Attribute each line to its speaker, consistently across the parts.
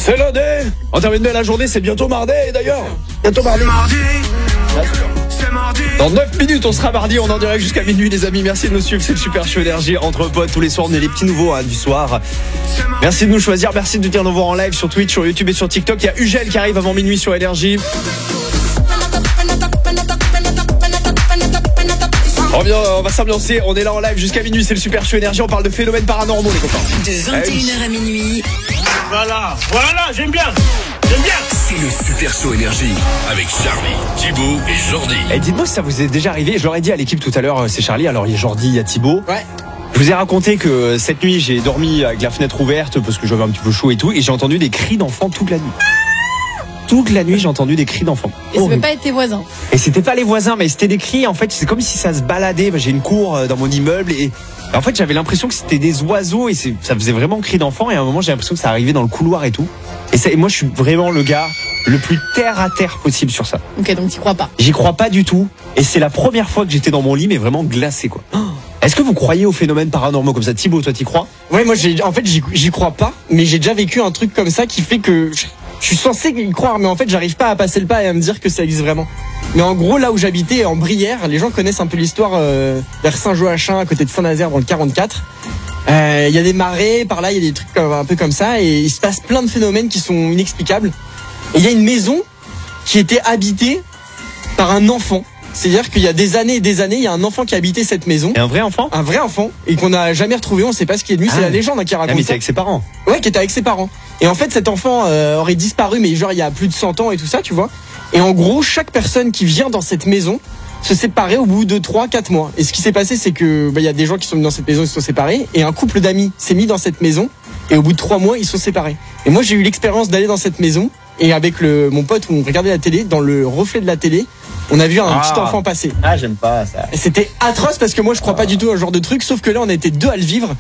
Speaker 1: C'est lundi. On termine bien la journée, c'est bientôt mardi d'ailleurs. Bientôt mardi.
Speaker 2: C'est mardi.
Speaker 1: Dans 9 minutes, on sera mardi, on est en direct jusqu'à minuit les amis. Merci de nous suivre, c'est le Super Show Énergie entre potes tous les soirs, on est les petits nouveaux du soir. Merci de nous choisir, merci de nous dire nous voir en live sur Twitch, sur YouTube et sur TikTok. Il y a Ugel qui arrive avant minuit sur Énergie. On va s'ambiancer, on est là en live jusqu'à minuit, c'est le Super Show Énergie, on parle de phénomènes paranormaux les copains.
Speaker 3: De 21h à minuit.
Speaker 2: Voilà, j'aime bien.
Speaker 4: C'est le Super Show Énergie avec Charlie, Thibaut et Jordi.
Speaker 1: Et dites-moi si ça vous est déjà arrivé, je l'aurais dit à l'équipe tout à l'heure, c'est Charlie, alors il y a Jordi, il y a Thibaut.
Speaker 5: Ouais.
Speaker 1: Je vous ai raconté que cette nuit j'ai dormi avec la fenêtre ouverte parce que j'avais un petit peu chaud et tout, et j'ai entendu des cris d'enfants toute la nuit. Toute la nuit j'ai entendu des cris d'enfants.
Speaker 6: Et ça peut pas être tes voisins.
Speaker 1: Et c'était pas les voisins, mais c'était des cris, en fait c'est comme si ça se baladait. J'ai une cour dans mon immeuble et en fait j'avais l'impression que c'était des oiseaux et ça faisait vraiment cri d'enfants, et à un moment j'ai l'impression que ça arrivait dans le couloir et tout. Et moi je suis vraiment le gars le plus terre à terre possible sur ça.
Speaker 6: Ok, donc t'y crois pas.
Speaker 1: J'y crois pas du tout, et c'est la première fois que j'étais dans mon lit mais vraiment glacé quoi. Est-ce que vous croyez aux phénomènes paranormaux comme ça? Thibaut, toi t'y crois?
Speaker 5: Ouais, moi j'y crois pas, mais j'ai déjà vécu un truc comme ça qui fait que je suis censé y croire, mais en fait j'arrive pas à passer le pas et à me dire que ça existe vraiment. Mais en gros, là où j'habitais, en Brière, les gens connaissent un peu l'histoire vers Saint-Joachim, à côté de Saint-Nazaire, dans le 44. Il y a des marées, par là il y a des trucs un peu comme ça, et il se passe plein de phénomènes qui sont inexplicables. Et il y a une maison qui était habitée par un enfant. C'est-à-dire qu'il y a des années et des années, il y a un enfant qui habitait cette maison.
Speaker 1: Et un vrai enfant?
Speaker 5: Un vrai enfant, et qu'on n'a jamais retrouvé, on sait pas ce qui est de lui, c'est la légende qui raconte
Speaker 1: mais
Speaker 5: ça.
Speaker 1: c'est avec ses parents.
Speaker 5: Ouais, qui était avec ses parents. Et en fait, cet enfant aurait disparu, mais genre il y a plus de 100 ans et tout ça, tu vois. Et en gros, chaque personne qui vient dans cette maison se séparait au bout de 3-4 mois. Et ce qui s'est passé, c'est que il y a des gens qui sont venus dans cette maison, ils se sont séparés, et un couple d'amis s'est mis dans cette maison, et au bout de 3 mois, ils se sont séparés. Et moi, j'ai eu l'expérience d'aller dans cette maison, et avec mon pote, où on regardait la télé, dans le reflet de la télé, on a vu un petit enfant passer.
Speaker 1: Ah, j'aime pas ça.
Speaker 5: C'était atroce parce que moi, je crois pas du tout à ce genre de truc, sauf que là, on était deux à le vivre.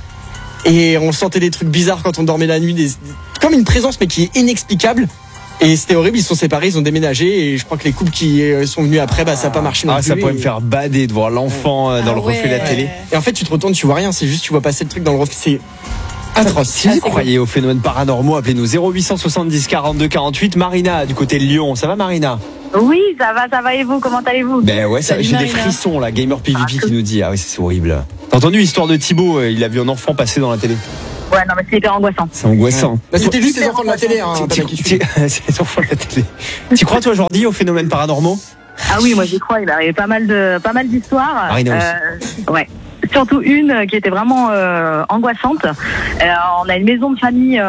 Speaker 5: Et on sentait des trucs bizarres quand on dormait la nuit, comme une présence mais qui est inexplicable. Et c'était horrible, ils se sont séparés, ils ont déménagé, et je crois que les couples qui sont venus après, ça n'a pas marché non plus.
Speaker 1: Ça pourrait me faire bader de voir l'enfant dans le reflet de la télé.
Speaker 5: Et en fait, tu te retournes, tu vois rien, c'est juste tu vois passer le truc dans le reflet, c'est atroce.
Speaker 1: Si vous croyez aux phénomènes paranormaux, appelez-nous 0870 42 48. Marina du côté de Lyon, ça va Marina?
Speaker 7: Oui, ça va et vous, comment allez-vous?
Speaker 1: Ben ouais, j'ai des frissons là, Gamer PvP qui nous dit, ah oui c'est horrible. T'as entendu l'histoire de Thibaut, il a vu un enfant passer dans la télé?
Speaker 7: Ouais, non mais c'est hyper angoissant.
Speaker 1: C'est angoissant.
Speaker 5: Ouais. Bah, c'était juste les enfants de la télé, hein.
Speaker 1: C'est les enfants de la télé. Tu crois toi Jordi aux phénomènes paranormaux?
Speaker 7: Ah oui, moi j'y crois, il arrive pas mal d'histoires.
Speaker 1: Marina aussi.
Speaker 7: Ouais. Surtout une qui était vraiment angoissante. On a une maison de famille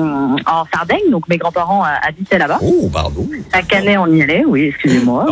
Speaker 7: en Sardaigne, donc mes grands-parents habitaient là-bas.
Speaker 1: Oh, pardon.
Speaker 7: Chaque année on y allait, oui, excusez-moi.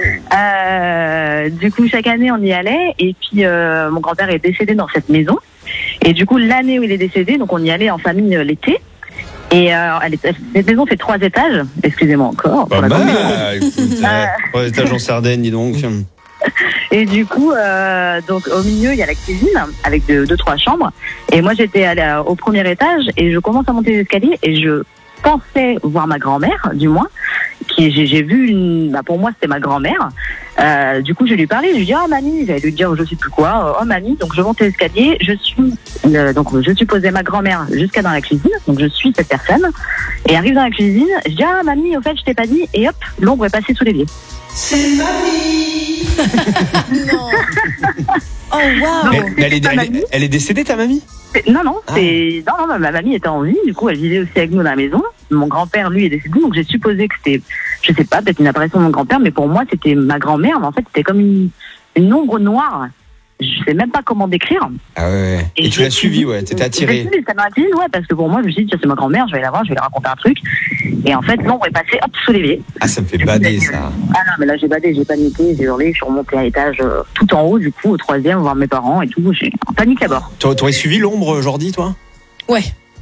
Speaker 7: Du coup, chaque année on y allait, et puis mon grand-père est décédé dans cette maison. Et du coup, l'année où il est décédé, donc on y allait en famille l'été. Et cette maison fait 3 étages, excusez-moi encore.
Speaker 1: Pas mal, écoute, 3 étages en Sardaigne, dis donc.
Speaker 7: Et du coup, donc au milieu, il y a la cuisine avec 2-3 chambres. Et moi, j'étais allée au premier étage et je commence à monter les escaliers et je pensais voir ma grand-mère, du moins. J'ai vu pour moi, c'était ma grand-mère. Du coup, je lui parlais, je lui dis mamie, j'allais lui dire je sais plus quoi. Mamie, donc je monte les escaliers, je suis posée ma grand-mère jusqu'à dans la cuisine, donc je suis cette personne et arrive dans la cuisine, je dis mamie, au fait, je t'ai pas dit, et hop, l'ombre est passée sous les pieds.
Speaker 6: C'est mamie. Non. Oh wow.
Speaker 1: Mais elle est décédée ta mamie?
Speaker 7: Non, ma mamie était en vie, du coup elle vivait aussi avec nous dans la maison. Mon grand-père, lui, est décédé, donc j'ai supposé que c'était, je sais pas, peut-être une apparition de mon grand-père, mais pour moi c'était ma grand-mère, mais en fait c'était comme une ombre noire. Je sais même pas comment décrire.
Speaker 1: Ah ouais. Et tu l'as suivi, ouais, t'étais attiré.
Speaker 7: Ça m'a attiré, ouais, parce que pour moi je me suis dit, tiens, c'est ma grand-mère, je vais la voir, je vais lui raconter un truc. Et en fait, l'ombre est passée, hop, sous les pieds.
Speaker 1: Ah, ça me fait bader, ça.
Speaker 7: Ah non, mais là j'ai badé, j'ai paniqué, j'ai hurlé, je suis remontée à l'étage tout en haut, du coup, au 3e, voir mes parents et tout, j'ai en panique à bord.
Speaker 1: T'aurais suivi l'ombre, Jordi, toi?
Speaker 6: Ouais.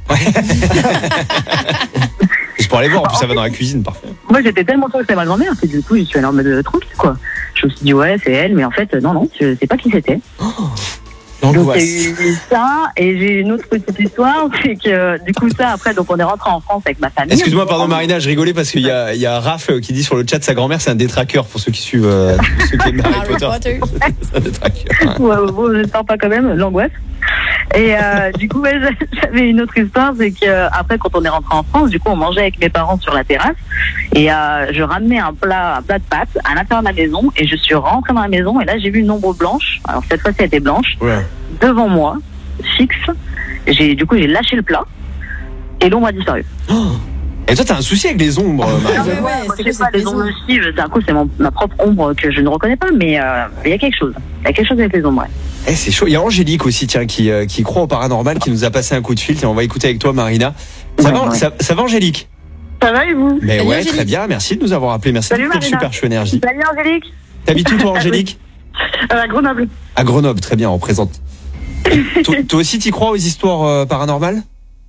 Speaker 1: Juste pour aller voir, en plus ça va dans la cuisine, parfait.
Speaker 7: Moi j'étais tellement sûre que c'était ma grand-mère que du coup je suis allée en mode tranquille quoi. Je me suis dit ouais c'est elle, mais en fait non, je sais pas qui c'était. Donc j'ai eu ça, et j'ai une autre petite histoire, c'est que du coup ça après, donc on est rentré en France avec ma famille.
Speaker 1: Excuse-moi, pardon Marina, je rigolais parce qu'il y a Raph qui dit sur le chat sa grand-mère c'est un détraqueur, pour ceux qui suivent ceux qui aiment Harry Potter. C'est un détraqueur.
Speaker 7: Ouais, j'espère pas quand même, l'angoisse. Et du coup, ouais, j'avais une autre histoire, c'est que après, quand on est rentré en France, du coup, on mangeait avec mes parents sur la terrasse, et je ramenais un plat de pâtes à l'intérieur de la maison, et je suis rentrée dans la maison, et là, j'ai vu une ombre blanche. Alors cette fois-ci, elle était blanche, devant moi, fixe. J'ai lâché le plat, et l'ombre a disparu.
Speaker 1: Et toi, t'as un souci avec les ombres, Marie?
Speaker 7: Non, mais moi, je sais pas, les ombres aussi, d'un coup, c'est ma propre ombre que je ne reconnais pas, mais il y a quelque chose. Il y a quelque chose avec les ombres, ouais.
Speaker 1: C'est chaud. Il y a Angélique aussi, tiens, qui croit au paranormal, qui nous a passé un coup de fil. Tiens, on va écouter avec toi, Marina. Ça va, Angélique?
Speaker 7: Ça va et vous?
Speaker 1: Mais
Speaker 6: Salut,
Speaker 1: ouais,
Speaker 6: Angélique.
Speaker 1: très bien. Merci de nous avoir appelé. Merci.
Speaker 7: Salut,
Speaker 1: de
Speaker 7: Marina.
Speaker 1: Super Chou Énergie.
Speaker 7: Salut Angélique.
Speaker 1: T'habites où, toi, Angélique?
Speaker 7: À Grenoble.
Speaker 1: À Grenoble, très bien, on présente. Toi aussi, t'y crois aux histoires paranormales?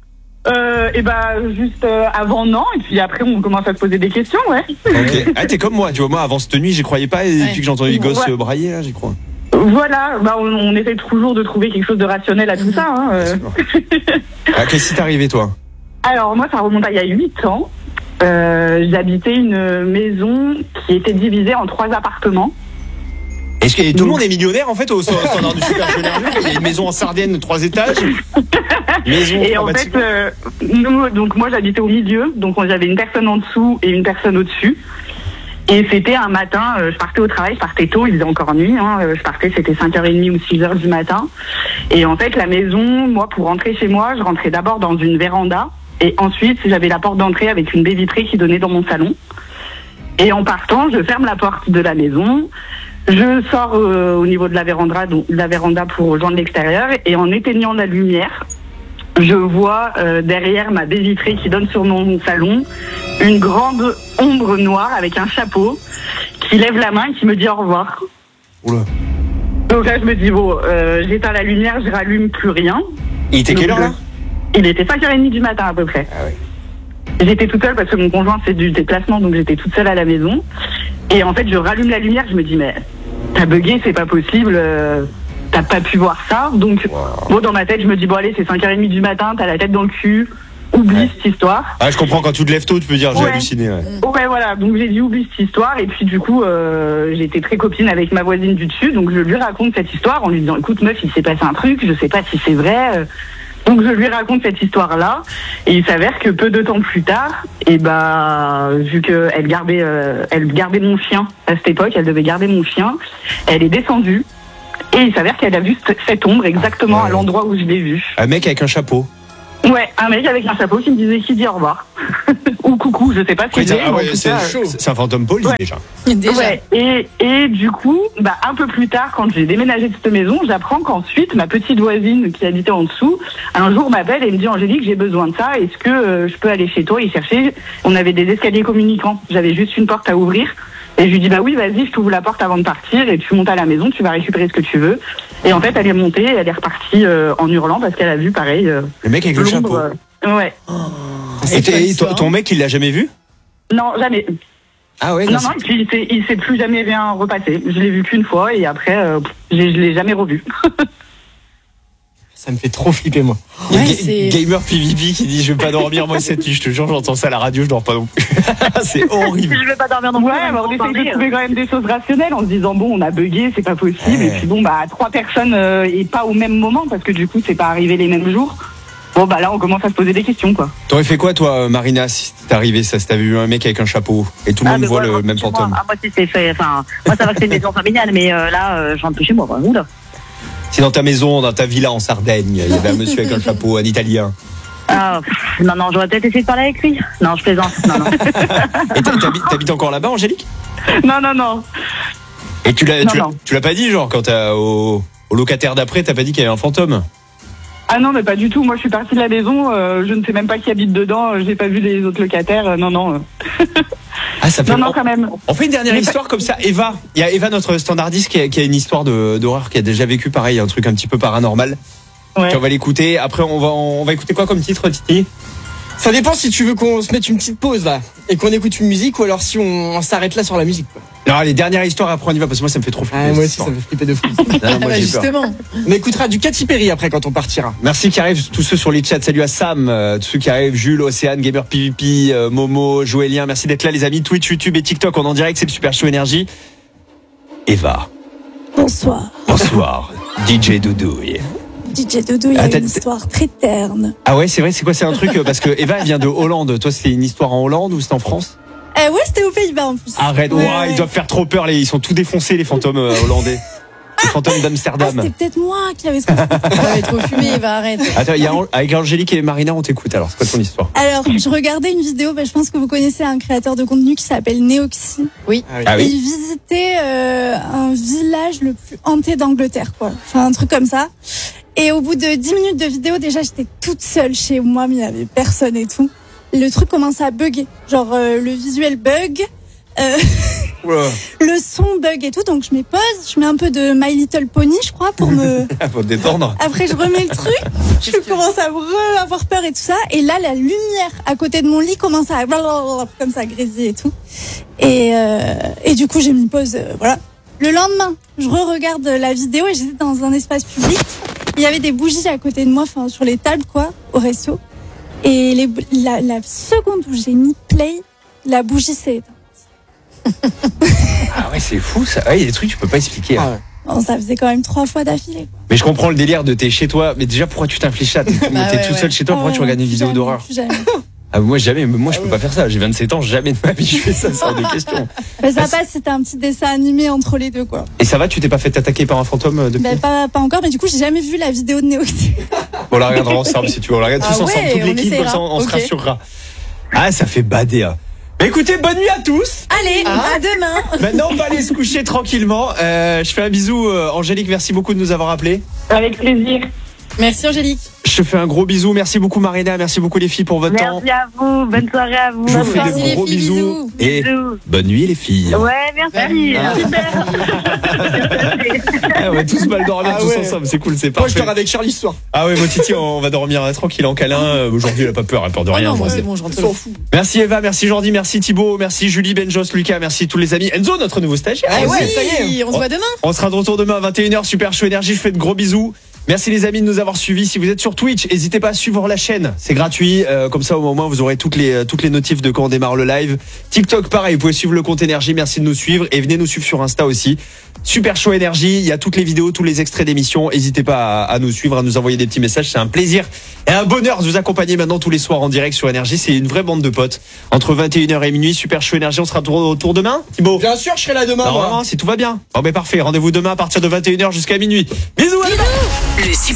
Speaker 8: Juste avant, non, et puis après on commence à se poser des questions, ouais.
Speaker 1: Ok. Ah, t'es comme moi, tu vois, moi avant cette nuit j'y croyais pas, et depuis que j'ai entendu les gosses brailler, là, j'y crois.
Speaker 8: Voilà, on essaie toujours de trouver quelque chose de rationnel à tout ça.
Speaker 1: Qu'est-ce qui t'est arrivé, toi?
Speaker 8: Alors moi, ça remonte à il y a 8 ans. J'habitais une maison qui était divisée en 3 appartements.
Speaker 1: Est-ce que tout le monde est millionnaire en fait au standard du Super Chou Énergie? Il y a une maison en Sardaigne de 3 étages. Maison
Speaker 8: et en fait, moi j'habitais au milieu, donc j'avais une personne en dessous et une personne au-dessus. Et c'était un matin, je partais au travail, je partais tôt, il faisait encore nuit, je partais, c'était 5h30 ou 6h du matin. Et en fait, la maison, moi pour rentrer chez moi, je rentrais d'abord dans une véranda, et ensuite j'avais la porte d'entrée avec une baie vitrée qui donnait dans mon salon. Et en partant, je ferme la porte de la maison. Je sors au niveau de la véranda pour rejoindre l'extérieur, et en éteignant la lumière, je vois derrière ma baie vitrée qui donne sur mon salon une grande ombre noire avec un chapeau qui lève la main et qui me dit au revoir.
Speaker 1: Oula.
Speaker 8: Donc là je me dis j'éteins la lumière, je rallume, plus rien.
Speaker 1: Il était quelle heure là?
Speaker 8: Il était 5h30 du matin à peu près.
Speaker 1: Ah ouais.
Speaker 8: J'étais toute seule parce que mon conjoint fait du déplacement, donc j'étais toute seule à la maison. Et en fait je rallume la lumière, je me dis mais t'as bugué, c'est pas possible, t'as pas pu voir ça. Donc dans ma tête je me dis allez, c'est 5h30 du matin, t'as la tête dans le cul, oublie cette histoire.
Speaker 1: Ah, je comprends, quand tu te lèves tôt tu peux dire j'ai halluciné.
Speaker 8: Ouais, voilà, donc j'ai dit oublie cette histoire, et puis du coup j'étais très copine avec ma voisine du dessus, donc je lui raconte cette histoire en lui disant écoute meuf, il s'est passé un truc, je sais pas si c'est vrai. Donc je lui raconte cette histoire-là, et il s'avère que peu de temps plus tard, vu qu'elle gardait mon chien à cette époque, elle devait garder mon chien, elle est descendue, et il s'avère qu'elle a vu cette ombre exactement à l'endroit où je l'ai vue.
Speaker 1: Un mec avec un chapeau.
Speaker 8: Ouais, un mec avec un chapeau qui me disait qui dit au revoir. Ou coucou, je sais pas si
Speaker 1: c'est un fantôme poli déjà.
Speaker 8: Ouais, et du coup, un peu plus tard, quand j'ai déménagé de cette maison, j'apprends qu'ensuite, ma petite voisine qui habitait en dessous, un jour m'appelle et me dit Angélique, j'ai besoin de ça, est-ce que je peux aller chez toi et chercher? On avait des escaliers communicants, j'avais juste une porte à ouvrir. Et je lui dis oui, vas-y, je t'ouvre la porte avant de partir et tu montes à la maison, tu vas récupérer ce que tu veux. Et en fait, elle est montée, elle est repartie en hurlant parce qu'elle a vu pareil.
Speaker 1: Le mec avec le chapeau.
Speaker 8: Ouais.
Speaker 1: Et ton mec, il l'a jamais vu?
Speaker 8: Non, jamais.
Speaker 1: Ah ouais.
Speaker 8: Non, et puis il s'est plus jamais rien repassé. Je l'ai vu qu'une fois et après, je l'ai jamais revu.
Speaker 5: Ça me fait trop flipper, moi.
Speaker 1: Gamer PvP qui dit je vais pas dormir moi cette nuit, je te jure, j'entends ça à la radio, je dors pas non plus. C'est horrible.
Speaker 7: Je vais pas dormir non plus.
Speaker 8: Ouais, on essaie de trouver quand même des choses rationnelles en se disant on a bugué, c'est pas possible. Et puis 3 personnes et pas au même moment parce que du coup c'est pas arrivé les mêmes jours. Là on commence à se poser des questions quoi.
Speaker 1: T'aurais fait quoi toi, Marina, si t'es arrivé ça, si t'avais vu un mec avec un chapeau et tout le monde voit le même fantôme?
Speaker 7: Moi si c'est fait, moi ça va que c'est une maison familiale, mais là je rentre plus chez moi. Oula.
Speaker 1: Si dans ta maison, dans ta villa en Sardaigne, il y avait un monsieur avec un chapeau, un Italien.
Speaker 7: Non, j'aurais peut-être essayé de parler avec lui. Non, je plaisante. Non.
Speaker 1: Et t'habites encore là-bas, Angélique?
Speaker 8: Non.
Speaker 1: Et tu l'as pas dit, genre, quand t'as au locataire d'après, t'as pas dit qu'il y avait un fantôme?
Speaker 8: Ah non, mais pas du tout. Moi, je suis partie de la maison, je ne sais même pas qui habite dedans, j'ai pas vu les autres locataires, non.
Speaker 1: Ah, ça fait
Speaker 8: non, quand même.
Speaker 1: On fait une dernière histoire comme ça. Eva, il y a Eva, notre standardiste, qui a une histoire d'horreur, qui a déjà vécu pareil, un truc un petit peu paranormal.
Speaker 8: Ouais.
Speaker 1: On va l'écouter. Après, on va écouter quoi comme titre, Titi?
Speaker 5: Ça dépend si tu veux qu'on se mette une petite pause là et qu'on écoute une musique, ou alors si on s'arrête là sur la musique.
Speaker 1: Non, les dernières histoires, après on y va, parce que moi ça me fait trop flipper.
Speaker 5: Moi aussi ça me fait flipper de fou.
Speaker 1: Non, moi, j'ai peur.
Speaker 6: Justement.
Speaker 5: On écoutera du Katy Perry après quand on partira.
Speaker 1: Merci qui arrivent, tous ceux sur les chats. Salut à Sam, tous ceux qui arrivent, Jules, Océane, Gamer PvP, Momo, Joélien. Merci d'être là les amis. Twitch, YouTube et TikTok, on est en direct, c'est le Super Chou Énergie. Eva.
Speaker 6: Bonsoir.
Speaker 1: Bonsoir. DJ Doudouille.
Speaker 9: DJ Dodo, il y a
Speaker 1: Ah,
Speaker 9: une histoire très terne.
Speaker 1: Ah ouais, c'est vrai, c'est quoi? C'est un truc, parce que Eva, elle vient de Hollande. Toi, c'était une histoire en Hollande ou c'était en France?
Speaker 9: Ouais, c'était aux Pays-Bas en plus.
Speaker 1: Arrête,
Speaker 9: Ouais,
Speaker 1: ouah,
Speaker 9: ouais.
Speaker 1: ils doivent faire trop peur, ils sont tout défoncés, les fantômes hollandais. Les fantômes
Speaker 9: Ah,
Speaker 1: d'Amsterdam.
Speaker 9: c'était peut-être moi qui avais trop
Speaker 6: Ça va trop fumé, Eva, arrête.
Speaker 1: Attends, avec Angélique et Marina, on t'écoute alors, c'est quoi ton histoire?
Speaker 9: Alors, je regardais une vidéo, je pense que vous connaissez un créateur de contenu qui s'appelle Neoxy.
Speaker 1: Ah
Speaker 9: Et
Speaker 1: oui?
Speaker 9: il visitait un village le plus hanté d'Angleterre, quoi. Enfin, un truc comme ça. Et au bout de 10 minutes de vidéo, déjà, j'étais toute seule chez moi, mais il n'y avait personne et tout. Le truc commence à bugger. Genre, le visuel bug.
Speaker 1: Oula.
Speaker 9: Le son bug et tout, donc je mets pause, je mets un peu de My Little Pony, je crois, pour me...
Speaker 1: Faut te détendre.
Speaker 9: Après, je remets le truc, je commence à avoir peur et tout ça, et là, la lumière à côté de mon lit commence à comme ça grésiller et tout. Et du coup, j'ai mis pause, voilà. Le lendemain, je re-regarde la vidéo et j'étais dans un espace public. Il y avait des bougies à côté de moi, enfin sur les tables, quoi, au resto. Et la seconde où j'ai mis play, la bougie s'est éteinte.
Speaker 1: Ah ouais, c'est fou ça. Ouais, il y a des trucs que tu peux pas expliquer. Hein.
Speaker 9: Bon, ça faisait quand même 3 fois d'affilée.
Speaker 1: Mais je comprends le délire de t'es chez toi. Mais déjà, pourquoi tu t'infliges ça? T'es tout seul chez toi, pourquoi tu regardes une vidéo d'horreur? Ah, moi jamais, moi je peux pas faire ça. J'ai 27 ans, jamais de ma vie je fais ça, c'est hors de question.
Speaker 9: Mais ça passe, c'était un petit dessin animé entre les deux, quoi.
Speaker 1: Et ça va, tu t'es pas fait attaquer par un fantôme depuis?
Speaker 9: Pas encore, mais du coup, j'ai jamais vu la vidéo de Neoxy.
Speaker 1: On la regardera ensemble si tu veux, on la regarde tous
Speaker 6: Ah ouais,
Speaker 1: ensemble, toute
Speaker 6: on
Speaker 1: l'équipe, comme
Speaker 6: essaiera.
Speaker 1: ça on se
Speaker 6: Ok.
Speaker 1: rassurera. Ah, ça fait bader. Hein. Mais écoutez, bonne nuit à tous.
Speaker 6: Allez, à demain.
Speaker 1: Maintenant, on va aller se coucher tranquillement. Je fais un bisou, Angélique, merci beaucoup de nous avoir appelés.
Speaker 8: Avec plaisir.
Speaker 6: Merci Angélique.
Speaker 1: Je te fais un gros bisou. Merci beaucoup Marina, merci beaucoup les filles pour votre temps.
Speaker 7: Merci à vous. Bonne soirée à vous.
Speaker 1: Je vous fais
Speaker 6: Merci
Speaker 1: de
Speaker 6: les
Speaker 1: gros
Speaker 6: filles,
Speaker 1: bisous.
Speaker 6: bisous.
Speaker 1: Et
Speaker 7: Bisous.
Speaker 1: bonne nuit les filles.
Speaker 7: Ouais, merci.
Speaker 1: Ah.
Speaker 7: Super.
Speaker 1: Ah, on va tous mal dormir
Speaker 5: Ah
Speaker 1: tous
Speaker 5: ouais.
Speaker 1: ensemble, c'est cool, c'est
Speaker 5: Moi, je
Speaker 1: parfait.
Speaker 5: dors avec Charlie ce soir.
Speaker 1: Ah ouais, moi Titi, on va dormir tranquille en câlin. Aujourd'hui, elle a pas peur, elle a peur de
Speaker 6: Oh
Speaker 1: rien.
Speaker 6: non, moi
Speaker 1: Bon,
Speaker 6: c'est bon, je rentre.
Speaker 5: S'en fout.
Speaker 1: Merci Eva, merci Jordi, merci Thibaut, merci Julie, Benjos, Lucas, merci tous les amis. Enzo, notre nouveau stagiaire.
Speaker 5: Ah ouais,
Speaker 1: aussi.
Speaker 5: ça y est.
Speaker 6: On se voit demain.
Speaker 1: On sera de retour demain à 21h, Super Show Énergie, je fais de gros bisous. Merci les amis de nous avoir suivis. Si vous êtes sur Twitch, n'hésitez pas à suivre la chaîne. C'est gratuit. Comme ça, au moins, vous aurez toutes les notifs de quand on démarre le live. TikTok, pareil. Vous pouvez suivre le compte Énergie. Merci de nous suivre. Et venez nous suivre sur Insta aussi. Super Show Énergie. Il y a toutes les vidéos, tous les extraits d'émissions. N'hésitez pas à nous suivre, à nous envoyer des petits messages. C'est un plaisir et un bonheur de vous accompagner maintenant tous les soirs en direct sur Énergie. C'est une vraie bande de potes. Entre 21h et minuit, Super Show Énergie. On sera de retour demain, Thibaut.
Speaker 5: Bien sûr, je serai là demain, moi.
Speaker 1: Normalement, si tout va bien. Bon, ben parfait. Rendez-vous demain à partir de 21h jusqu'à minuit. Bisous à demain.
Speaker 3: Le Super